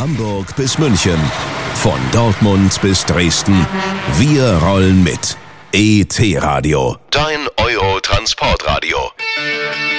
Hamburg bis München, von Dortmund bis Dresden. Wir rollen mit. ET Radio, dein Euro-Transportradio.